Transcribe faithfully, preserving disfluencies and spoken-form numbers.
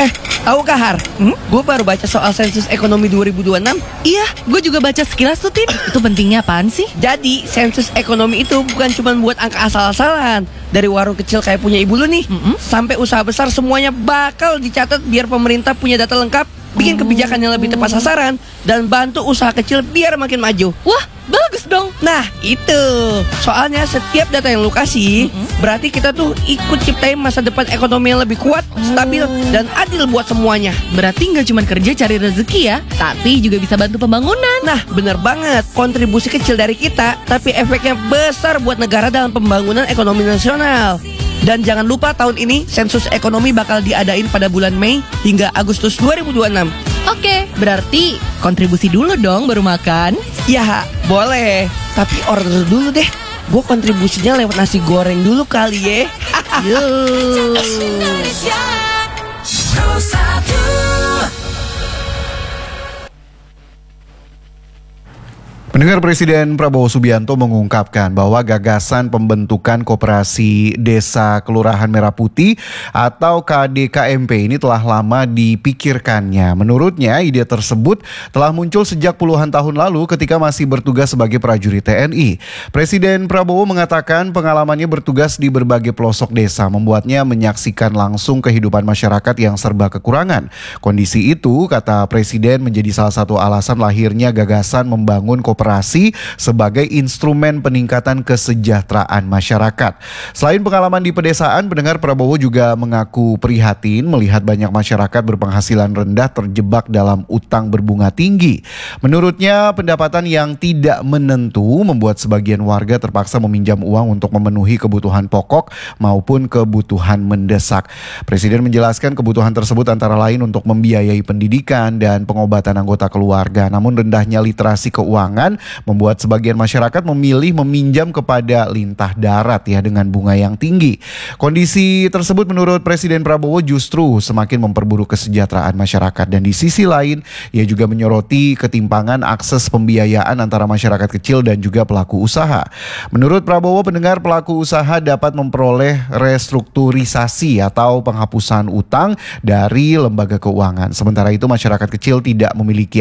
Eh, tahu kah Har? Hmm? Gue baru baca soal sensus ekonomi dua ribu dua puluh enam. Iya, gue juga baca sekilas tuh, Tin. Itu pentingnya apaan sih? Jadi, sensus ekonomi itu bukan cuma buat angka asal-asalan. Dari warung kecil kayak punya ibu lu nih, Mm-mm. sampai usaha besar semuanya bakal dicatat biar pemerintah punya data lengkap, bikin kebijakan yang lebih tepat sasaran, dan bantu usaha kecil biar makin maju. Wah, bagus dong. Nah, itu. Soalnya setiap data yang lu kasih, berarti kita tuh ikut ciptain masa depan ekonomi yang lebih kuat, stabil, dan adil buat semuanya. Berarti nggak cuma kerja cari rezeki ya, tapi juga bisa bantu pembangunan. Nah, bener banget. Kontribusi kecil dari kita, tapi efeknya besar buat negara dalam pembangunan ekonomi nasional. Dan jangan lupa tahun ini sensus ekonomi bakal diadain pada bulan Mei hingga Agustus dua ribu dua puluh enam. Oke, berarti kontribusi dulu dong baru makan. Ya, boleh. Tapi order dulu deh. Gue kontribusinya lewat nasi goreng dulu kali ya. Yuk. Pendengar, Presiden Prabowo Subianto mengungkapkan bahwa gagasan pembentukan Koperasi Desa Kelurahan Merah Putih atau K D K M P ini telah lama dipikirkannya. Menurutnya, ide tersebut telah muncul sejak puluhan tahun lalu ketika masih bertugas sebagai prajurit T N I. Presiden Prabowo mengatakan pengalamannya bertugas di berbagai pelosok desa membuatnya menyaksikan langsung kehidupan masyarakat yang serba kekurangan. Kondisi itu, kata Presiden, menjadi salah satu alasan lahirnya gagasan membangun koperasi sebagai instrumen peningkatan kesejahteraan masyarakat. Selain pengalaman di pedesaan, pendengar, Prabowo juga mengaku prihatin melihat banyak masyarakat berpenghasilan rendah terjebak dalam utang berbunga tinggi. Menurutnya, pendapatan yang tidak menentu membuat sebagian warga terpaksa meminjam uang untuk memenuhi kebutuhan pokok maupun kebutuhan mendesak. Presiden menjelaskan kebutuhan tersebut antara lain untuk membiayai pendidikan dan pengobatan anggota keluarga. Namun rendahnya literasi keuangan membuat sebagian masyarakat memilih meminjam kepada lintah darat ya dengan bunga yang tinggi. Kondisi tersebut menurut Presiden Prabowo justru semakin memperburuk kesejahteraan masyarakat, dan di sisi lain ia juga menyoroti ketimpangan akses pembiayaan antara masyarakat kecil dan juga pelaku usaha. Menurut Prabowo, pendengar, pelaku usaha dapat memperoleh restrukturisasi atau penghapusan utang dari lembaga keuangan. Sementara itu masyarakat kecil tidak memiliki